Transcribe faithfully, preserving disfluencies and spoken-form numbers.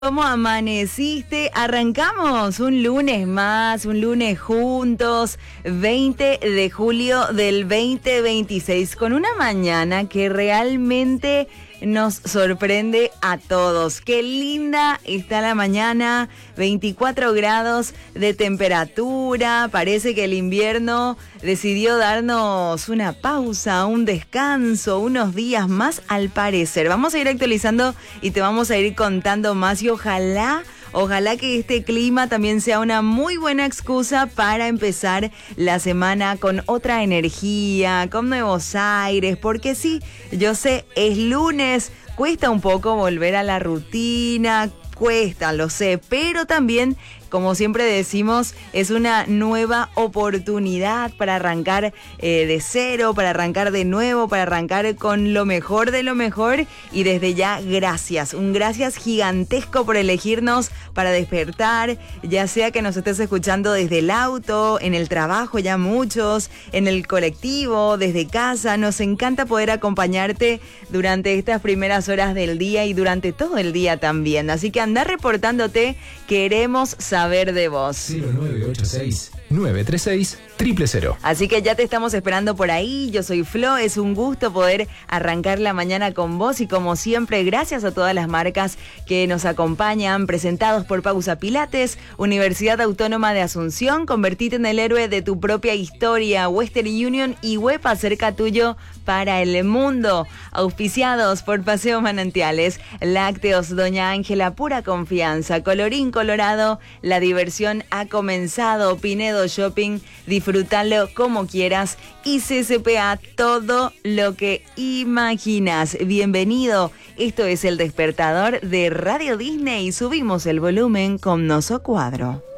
¿Cómo amaneciste? Arrancamos un lunes más, un lunes juntos, veinte de julio del veinte veintiséis, con una mañana que realmente nos sorprende a todos. Qué linda está la mañana, veinticuatro grados de temperatura, parece que el invierno decidió darnos una pausa, un descanso, unos días más al parecer. Vamos a ir actualizando y te vamos a ir contando más y ojalá... Ojalá que este clima también sea una muy buena excusa para empezar la semana con otra energía, con nuevos aires, porque sí, yo sé, es lunes, cuesta un poco volver a la rutina, cuesta, lo sé, pero también, como siempre decimos, es una nueva oportunidad para arrancar eh, de cero, para arrancar de nuevo, para arrancar con lo mejor de lo mejor. Y desde ya, gracias. Un gracias gigantesco por elegirnos para despertar, ya sea que nos estés escuchando desde el auto, en el trabajo, ya muchos, en el colectivo, desde casa. Nos encanta poder acompañarte durante estas primeras horas del día y durante todo el día también. Así que anda reportándote, queremos saber saber de vos. cero nueve ocho seis, nueve tres seis, cero cero cero. Así que ya te estamos esperando por ahí. Yo soy Flo, es un gusto poder arrancar la mañana con vos y como siempre, gracias a todas las marcas que nos acompañan, presentados por Pausa Pilates, Universidad Autónoma de Asunción, convertite en el héroe de tu propia historia, Western Union y Huepa cerca tuyo para el mundo, auspiciados por Paseo Manantiales, Lácteos Doña Ángela, pura confianza, Colorín Colorado, la diversión ha comenzado, Pinedo Shopping, disfrútalo como quieras y C C P A, todo lo que imaginas. Bienvenido, esto es El Despertador de Radio Disney, subimos el volumen con Noso Cuadro.